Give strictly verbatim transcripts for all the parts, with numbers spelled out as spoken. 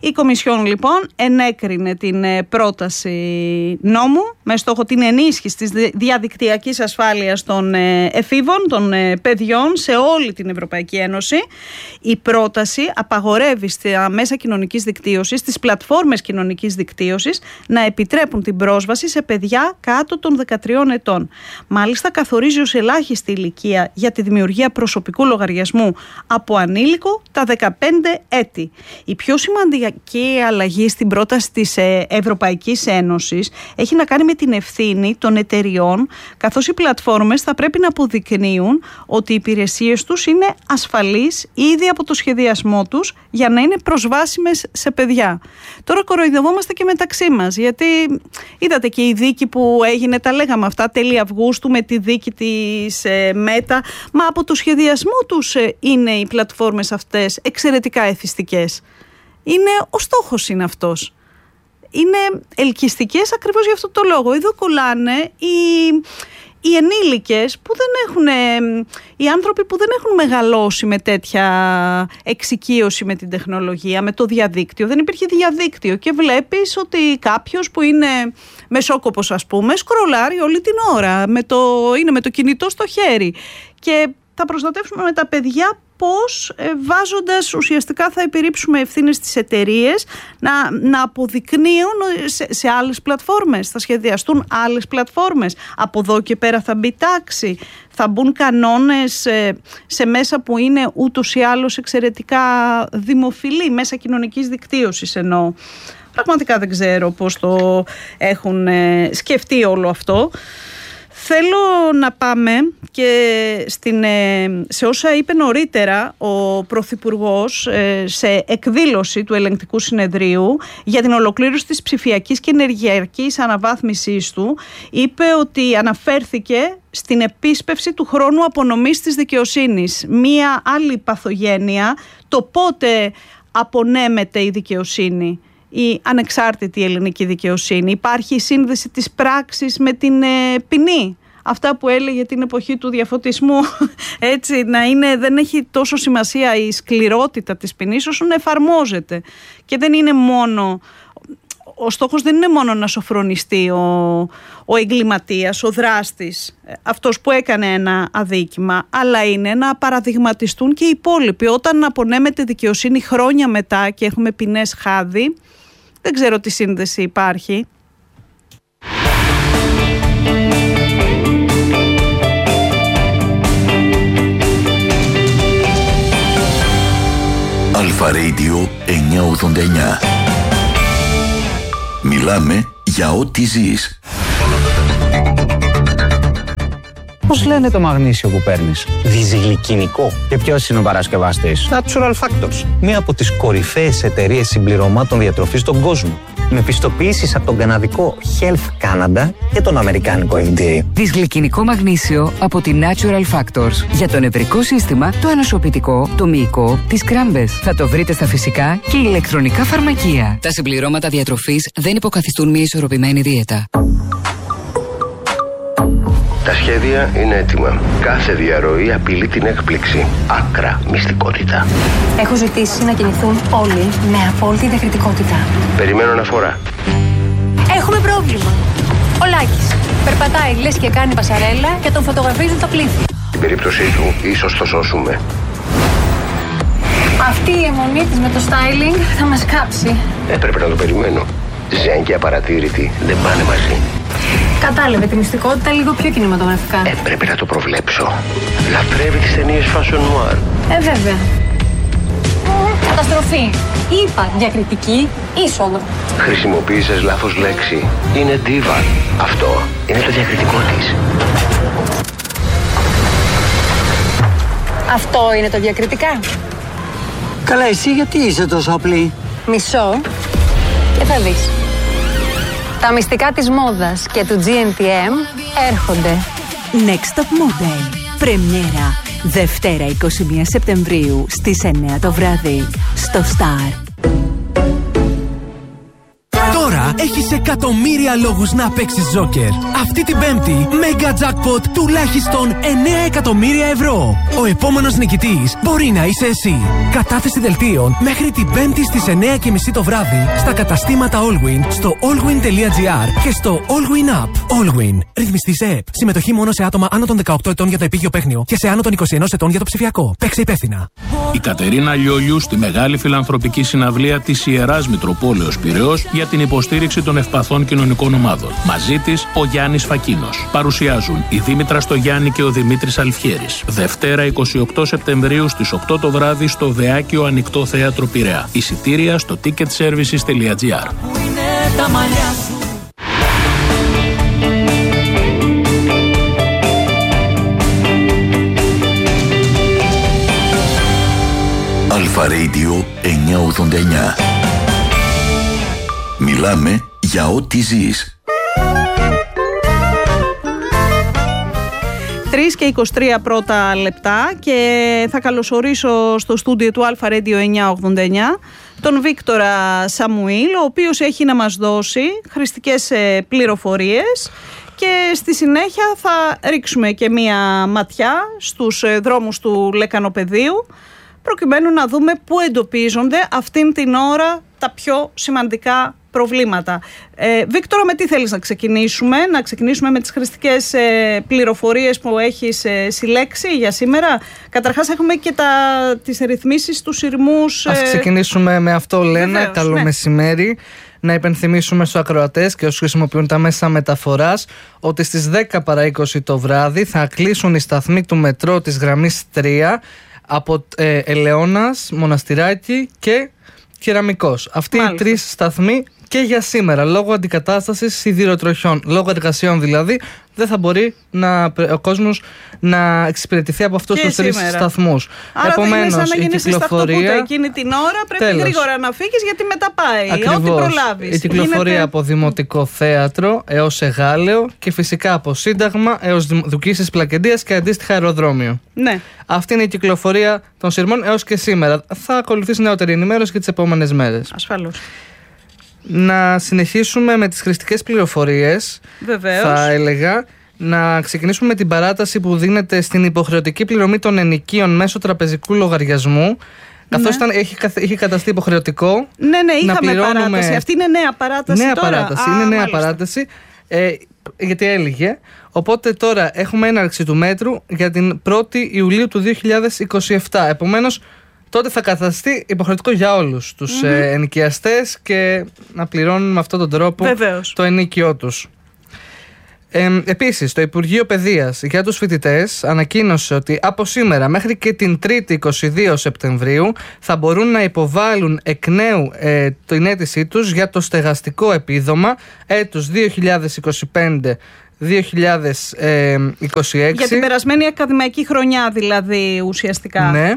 Η Κομισιόν λοιπόν ενέκρινε την πρόταση νόμου με στόχο την ενίσχυση της διαδικτυακής ασφάλειας των εφήβων, των παιδιών σε όλη την Ευρωπαϊκή Ένωση. Η πρόταση απαγορεύει στα μέσα κοινωνικής δικτύωσης, στις πλατφόρμες κοινωνικής δικτύωσης, να επιτρέπουν την πρόσβαση σε παιδιά κάτω των δεκατριών ετών. Μάλιστα καθορίζει ως ελάχιστη ηλικία για τη δημιουργία προσωπικού λογαριασμού από ανήλικο τα δεκαπέντε έτη. Η πιο σημαντική αλλαγή στην πρόταση της Ευρωπαϊκής Ένωσης έχει να κάνει με την ευθύνη των εταιριών, καθώς οι πλατφόρμες θα πρέπει να αποδεικνύουν ότι οι υπηρεσίες τους είναι ασφαλείς ήδη από το σχεδιασμό τους για να είναι προσβάσιμες σε παιδιά. Τώρα κοροϊδευόμαστε και μεταξύ μας, γιατί είδατε και η δίκη που έγινε, τα λέγαμε αυτά τέλη Αυγούστου με τη δίκη της ε, Μέτα, μα από το σχεδιασμό τους ε, είναι οι πλατφόρμες αυτές εξαιρετικά εθιστικές. Είναι, ο στόχος είναι αυτός. Είναι ελκυστικές ακριβώς για αυτό το λόγο. Εδώ κολλάνε οι, οι ενήλικες που δεν έχουν, οι άνθρωποι που δεν έχουν μεγαλώσει με τέτοια εξοικείωση με την τεχνολογία, με το διαδίκτυο. Δεν υπήρχε διαδίκτυο και βλέπεις ότι κάποιος που είναι μεσόκοπος, ας πούμε, σκρολάρει όλη την ώρα, με το, είναι με το κινητό στο χέρι. Και θα προστατεύσουμε με τα παιδιά πώς, ε, βάζοντας ουσιαστικά θα επιρρύψουμε ευθύνες στις εταιρείες να, να αποδεικνύουν σε, σε άλλες πλατφόρμες, θα σχεδιαστούν άλλες πλατφόρμες, από εδώ και πέρα θα μπει τάξη, θα μπουν κανόνες ε, σε μέσα που είναι ούτως ή άλλως εξαιρετικά δημοφιλή, μέσα κοινωνικής δικτύωσης εννοώ. Πραγματικά δεν ξέρω πώς το έχουν ε, σκεφτεί όλο αυτό. Θέλω να πάμε και στην, σε όσα είπε νωρίτερα ο Πρωθυπουργός σε εκδήλωση του Ελεγκτικού Συνεδρίου για την ολοκλήρωση της ψηφιακής και ενεργειακής αναβάθμισης του. Είπε ότι αναφέρθηκε στην επίσπευση του χρόνου απονομής της δικαιοσύνης. Μία άλλη παθογένεια, το πότε απονέμεται η δικαιοσύνη, η ανεξάρτητη ελληνική δικαιοσύνη. Υπάρχει η σύνδεση της πράξης με την ε, ποινή. Αυτά που έλεγε την εποχή του διαφωτισμού, έτσι, να είναι, δεν έχει τόσο σημασία η σκληρότητα της ποινής όσο να εφαρμόζεται. Και δεν είναι μόνο, ο στόχος δεν είναι μόνο να σοφρονιστεί ο, ο εγκληματίας, ο δράστης, αυτός που έκανε ένα αδίκημα, αλλά είναι να παραδειγματιστούν και οι υπόλοιποι. Όταν απονέμεται δικαιοσύνη χρόνια μετά και έχουμε ποινές χάδι, δεν ξέρω τι σύνδεση υπάρχει. Αλφα Radio εννιακόσια ογδόντα εννιά. Μιλάμε για ό,τι ζεις. Πώς λένε το μαγνήσιο που παίρνεις? Διζυγλικινικό. Και ποιος είναι ο παρασκευαστής? Natural Factors. Μία από τις κορυφαίες εταιρείες συμπληρωμάτων διατροφής στον κόσμο. Με πιστοποιήσεις από τον καναδικό Health Canada και τον αμερικάνικο F D A. Δυσγλυκινικό μαγνήσιο από τη Natural Factors. Για το νευρικό σύστημα, το ανοσοποιητικό, το μυϊκό, τις κράμπες. Θα το βρείτε στα φυσικά και ηλεκτρονικά φαρμακεία. Τα συμπληρώματα διατροφής δεν υποκαθιστούν μια ισορροπημένη δίαιτα. Τα σχέδια είναι έτοιμα. Κάθε διαρροή απειλεί την έκπληξη. Άκρα μυστικότητα. Έχω ζητήσει να κινηθούν όλοι με απόλυτη διακριτικότητα. Περιμένω αναφορά. Έχουμε πρόβλημα. Ο Λάκης περπατάει λες και κάνει πασαρέλα και τον φωτογραφίζουν τα πλήθη. Στην περίπτωσή του, ίσως το σώσουμε. Αυτή η αιμονή της με το styling θα μας κάψει. Έπρεπε να το περιμένω. Ζέν και απαρατήρητη δεν πάνε μαζί. Κατάλαβε τη μυστικότητα λίγο πιο κινηματογραφικά. Ε, πρέπει να το προβλέψω. Λατρεύει τις ταινίες fashion noir. Ε, βέβαια. Καταστροφή. Είπα διακριτική είσοδο. Χρησιμοποίησες λάθος λέξη. Είναι diva. Αυτό είναι το διακριτικό της. Αυτό είναι το διακριτικά. Καλά, εσύ γιατί είσαι τόσο απλή? Μισό και θα δεις. Τα μυστικά της μόδας και του τζι εν τι εμ έρχονται. Next Top Model. Πρεμιέρα. Δευτέρα εικοστή πρώτη Σεπτεμβρίου στις εννιά το βράδυ. Στο Star. Τώρα έχεις εκατομμύρια λόγους να παίξεις Joker. Αυτή την Πέμπτη, Mega Jackpot τουλάχιστον εννέα εκατομμύρια ευρώ. Ο επόμενος νικητής μπορεί να είσαι εσύ. Κατάθεση δελτίων μέχρι την Πέμπτη στις εννέα και μισή το βράδυ στα καταστήματα Allwyn, στο allwyn τελεία gr και στο Allwyn App. Allwyn. Ρυθμιστής ΕΕΠ. Συμμετοχή μόνο σε άτομα άνω των δεκαοκτώ ετών για το επίγειο παίχνιο και σε άνω των είκοσι ένα ετών για το ψηφιακό. Παίξε υπεύθυνα. Η Κατερίνα Λιόλιου στη μεγάλη φιλανθρωπική συναυλία της Ιεράς Μητροπόλεως Πειραιώς για την υποστήριξη των ευπαθών κοινωνικών ομάδων. Μαζί της ο Γιάννης Φακίνος. Παρουσιάζουν η Δήμητρα Στογιάννη και ο Δημήτρης Αλφιέρης. Δευτέρα εικοστή όγδοη Σεπτεμβρίου στις οκτώ το βράδυ στο Βεάκιο Ανοιχτό Θέατρο Πειραιά. Εισιτήρια στο ticket services τελεία gr. Αλφα Radio εννιακόσια ογδόντα εννιά. Μιλάμε για ό,τι ζεις. τρεις και είκοσι τρία πρώτα λεπτά και θα καλωσορίσω στο στούντιο του Αλφα Radio εννιακόσια ογδόντα εννιά τον Βίκτορα Σαμουήλ, ο οποίος έχει να μας δώσει χρηστικές πληροφορίες και στη συνέχεια θα ρίξουμε και μία ματιά στους δρόμους του Λεκανοπεδίου προκειμένου να δούμε πού εντοπίζονται αυτήν την ώρα τα πιο σημαντικά προβλήματα. Ε, Βίκτορα, με τι θέλεις να ξεκινήσουμε? Να ξεκινήσουμε με τις χρηστικές ε, πληροφορίες που έχεις ε, συλλέξει για σήμερα. Καταρχάς έχουμε και τα, τις ρυθμίσεις του σειρμούς. Ε... Ας ξεκινήσουμε με αυτό, Λένα. Βεβαίως, Καλό ναι. μεσημέρι. Να υπενθυμίσουμε στους ακροατές και όσους χρησιμοποιούν τα μέσα μεταφοράς ότι στις δέκα παρά είκοσι το βράδυ θα κλείσουν οι σταθμοί του μετρό της γραμμής τρία από ε, Ελαιώνας, Μοναστηράκι και Κεραμικός. Αυτοί Μάλιστα. οι τρεις σταθμοί και για σήμερα, λόγω αντικατάστασης σιδηροτροχιών, λόγω εργασιών δηλαδή, δεν θα μπορεί να, ο κόσμος να εξυπηρετηθεί από αυτούς τους τρεις σταθμούς. Άρα επομένως, δεν είναι σαν να γίνεις σταχτοπούτα εκείνη την ώρα, πρέπει τέλος. γρήγορα να φύγεις γιατί μετά πάει. Ακριβώς. Ό,τι προλάβεις. Η κυκλοφορία γίνεται... από Δημοτικό Θέατρο έως Εγάλεο και φυσικά από Σύνταγμα έως Δουκίσης Πλακεντίας και αντίστοιχα αεροδρόμιο. Ναι. Αυτή είναι η κυκλοφορία των σειρμών έως και σήμερα. Θα ακολουθήσει νεότερη ενημέρωση και τις επόμενες μέρες. Ασφαλώς. Να συνεχίσουμε με τις χρηστικές πληροφορίες. Βεβαίως. Θα έλεγα να ξεκινήσουμε με την παράταση που δίνεται στην υποχρεωτική πληρωμή των ενοικίων μέσω τραπεζικού λογαριασμού. Καθώς ναι. ήταν, έχει, έχει καταστεί υποχρεωτικό. Ναι, ναι, είχαμε πληρώνουμε... παράταση. Αυτή είναι νέα παράταση νέα τώρα. Παράταση. Α, είναι νέα μάλιστα. παράταση. Ε, γιατί έλυγε. Οπότε τώρα έχουμε έναρξη του μέτρου για την πρώτη Ιουλίου του δύο χιλιάδες είκοσι επτά. Επομένως, τότε θα καταστεί υποχρεωτικό για όλους τους mm-hmm. ε, ενοικιαστές και να πληρώνουν με αυτόν τον τρόπο Βεβαίως. το ενοίκιό τους. Ε, επίσης, το Υπουργείο Παιδείας για τους φοιτητές ανακοίνωσε ότι από σήμερα μέχρι και την Τρίτη εικοστή δεύτερη Σεπτεμβρίου θα μπορούν να υποβάλουν εκ νέου ε, την αίτησή τους για το στεγαστικό επίδομα έτους δύο χιλιάδες είκοσι πέντε δύο χιλιάδες είκοσι έξι. Για την περασμένη ακαδημαϊκή χρονιά δηλαδή ουσιαστικά. Ναι.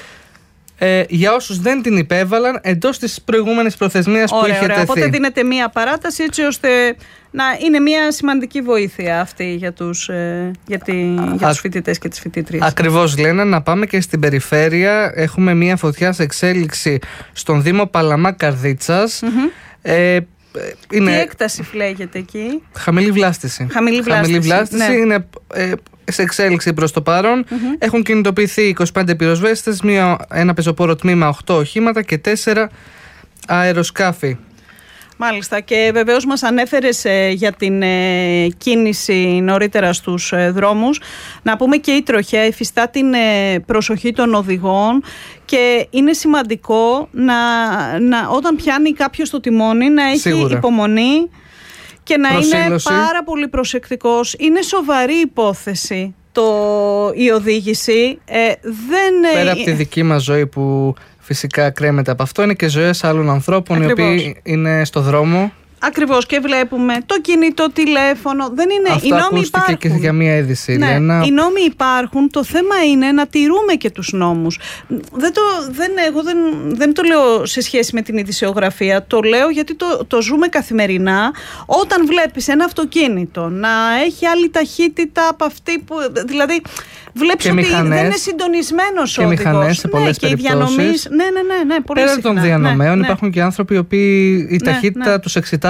Ε, για όσους δεν την υπέβαλαν εντός της προηγούμενης προθεσμίας που είχε ωραία. τεθεί. Οπότε δίνεται μία παράταση έτσι ώστε να είναι μία σημαντική βοήθεια αυτή για τους, ε, για τη, για τους φοιτητές και τις φοιτήτριες. Ακριβώς, Λένα. Να πάμε και στην περιφέρεια. Έχουμε μία φωτιά σε εξέλιξη στον Δήμο Παλαμά Καρδίτσας. Mm-hmm. Ε, είναι... Τι έκταση φλέγεται εκεί? Χαμηλή βλάστηση. Χαμηλή βλάστηση, Χαμηλή βλάστηση ναι. είναι... Ε, σε εξέλιξη προς το παρόν. Mm-hmm. Έχουν κινητοποιηθεί είκοσι πέντε πυροσβέστες, μία, ένα πεζοπόρο τμήμα, οκτώ οχήματα και τέσσερα αεροσκάφη. Μάλιστα, και βεβαίως μας ανέφερες ε, για την ε, κίνηση νωρίτερα στους ε, δρόμους. Να πούμε και η τροχιά εφιστά την ε, προσοχή των οδηγών και είναι σημαντικό να, να, όταν πιάνει κάποιος το τιμόνι να έχει Σίγουρα. υπομονή και να Προσήλωση. είναι πάρα πολύ προσεκτικός. Είναι σοβαρή υπόθεση το, η οδήγηση. Ε, δεν, Πέρα από τη δική μας ζωή που φυσικά κρέμεται από αυτό, είναι και ζωές άλλων ανθρώπων. Ακριβώς. Οι οποίοι είναι στο δρόμο. Ακριβώς, και βλέπουμε το κινητό τηλέφωνο. Δεν είναι, αυτό οι νόμοι ακούστηκε υπάρχουν. Και για μία είδηση. Ναι, Λένα. Οι νόμοι υπάρχουν. Το θέμα είναι να τηρούμε και τους νόμους. Δεν το, δεν, εγώ δεν, δεν το λέω σε σχέση με την ειδησιογραφία. Το λέω γιατί το, το ζούμε καθημερινά. Όταν βλέπεις ένα αυτοκίνητο να έχει άλλη ταχύτητα από αυτή που. Δηλαδή, βλέπεις ότι μηχανές, δεν είναι συντονισμένος ο οδηγός. Και μηχανές σε πολλές ναι, περιπτώσεις. Και ναι, ναι, ναι, ναι, πολύ Πέρα συχνά. των διανομέων ναι, υπάρχουν ναι. και άνθρωποι οι οποίοι η ταχύτητα ναι, ναι. τους εξητάρει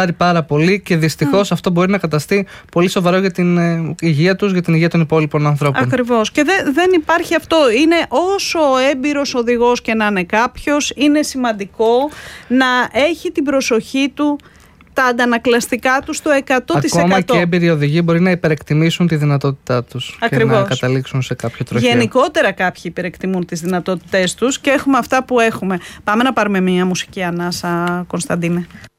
στρεσάρει πάρα πολύ και δυστυχώς mm. αυτό μπορεί να καταστεί πολύ σοβαρό για την ε, υγεία τους, για την υγεία των υπόλοιπων ανθρώπων. Ακριβώς. Και δε, δεν υπάρχει αυτό. Είναι όσο έμπειρος οδηγός και να είναι κάποιος, είναι σημαντικό να έχει την προσοχή του, τα αντανακλαστικά τους στο εκατό τοις εκατό. Ακόμα και έμπειροι οδηγοί μπορεί να υπερεκτιμήσουν τη δυνατότητά τους. Ακριβώς. Και να καταλήξουν σε κάποιο τροχαίο. Γενικότερα κάποιοι υπερεκτιμούν τις δυνατότητές τους και έχουμε αυτά που έχουμε. Πάμε να πάρουμε μια μουσική ανάσα, Κωνσταντίνε.